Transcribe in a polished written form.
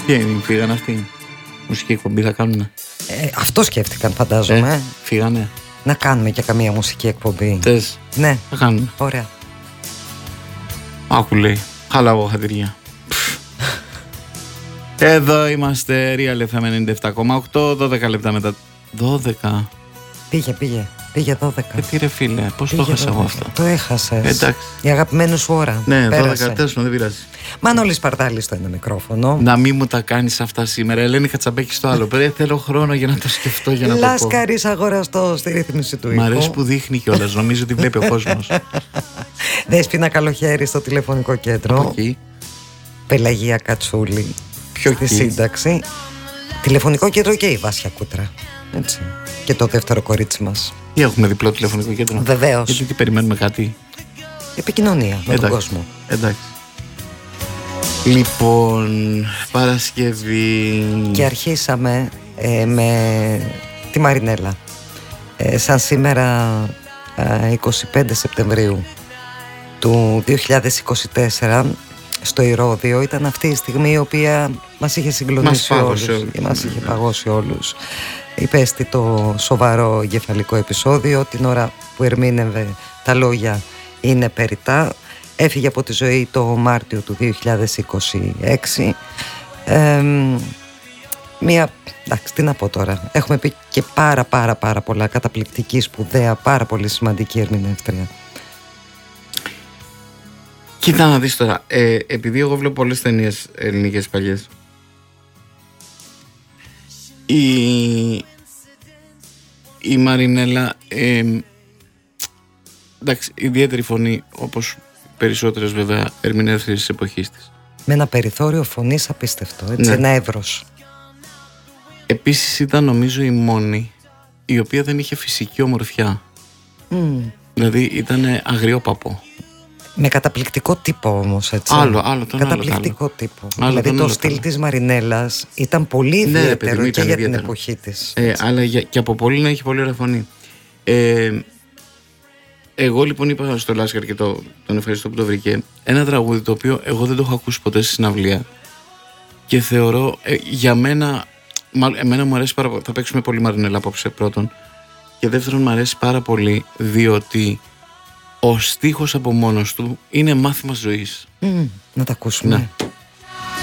Τι είναι, φύγανε αυτοί? Μουσική εκπομπή θα κάνουνε? Αυτό σκέφτηκαν, φαντάζομαι. Φύγανε. Να κάνουμε και καμία μουσική εκπομπή. Θες? Ναι. Θα κάνουμε. Ωραία. Άκου λέει, χαλαγώ χατηριά. Εδώ είμαστε, Real FM 97,8, 12 λεπτά μετά. 12. Πήγε 12. Τι ρε φίλε, πώς το έχασα εγώ αυτό? Το έχασες. Εντάξει. Η αγαπημένη σου ώρα. Ναι, πέρασε. 12, τέλος δεν πειράζει. Μανώλης Παρτάλης στο ένα μικρόφωνο. Να μην μου τα κάνεις αυτά σήμερα. Ελένη Κατσαμπέκη στο άλλο. Θέλω χρόνο για να το σκεφτώ, για να το πω. Λάσκαρης αγοραστό στη ρύθμιση του ήχου. Μ' αρέσει που δείχνει κιόλας. Νομίζω ότι βλέπει ο κόσμος. Δέσποινα Καλοχέρη στο τηλεφωνικό κέντρο. Από εκεί. Πελαγία Κατσούλη. Πιο στη εκεί. σύνταξη. Τηλεφωνικό κέντρο και η Βάσια Κούτρα. Έτσι. Και το δεύτερο κορίτσι μας. Ή έχουμε διπλό τηλεφωνικό κέντρο? Βεβαίως. Γιατί περιμένουμε κάτι? Επικοινωνία με τον κόσμο. Εντάξει. Λοιπόν, Παρασκευή. Και αρχίσαμε με τη Μαρινέλα. Σαν σήμερα 25 Σεπτεμβρίου του 2024 στο Ηρώδειο ήταν αυτή η στιγμή η οποία μας είχε συγκλονίσει όλους. Μας είχε παγώσει όλους. Υπέστη το σοβαρό εγκεφαλικό επεισόδιο την ώρα που ερμήνευε τα λόγια «Είναι περιττά». Έφυγε από τη ζωή το Μάρτιο του 2026. Εντάξει, τι να πω τώρα. Έχουμε πει και πάρα πολλά, καταπληκτική, σπουδαία, πάρα πολύ σημαντική ερμηνεύτρια. Κοίτα να δεις τώρα, επειδή εγώ βλέπω πολλές ταινίες ελληνικές παλιές, η Μαρινέλα, εντάξει, ιδιαίτερη φωνή, όπως περισσότερες βέβαια ερμηνεύτριες της εποχής της. Με ένα περιθώριο φωνής απίστευτο, έτσι, ναι. ένα εύρος. Επίσης ήταν νομίζω η μόνη η οποία δεν είχε φυσική ομορφιά. Δηλαδή ήταν αγριόπαπο. Με καταπληκτικό τύπο όμως, έτσι. Άλλο καταπληκτικό τύπο. Δηλαδή το στυλ της Μαρινέλας ήταν πολύ ιδιαίτερο και για την εποχή της. Αλλά και από πολύ να έχει πολύ ωραία φωνή. Εγώ λοιπόν είπα στο Λάσκαρ και τον ευχαριστώ που το βρήκε, ένα τραγούδι το οποίο εγώ δεν το έχω ακούσει ποτέ στη συναυλία και θεωρώ για μένα, εμένα μου αρέσει πάρα πολύ. Θα παίξουμε πολύ Μαρινέλα απόψε πρώτον, και δεύτερον μου αρέσει πάρα πολύ διότι ο στίχος από μόνος του είναι μάθημα ζωής. Να τα ακούσουμε. Ναι.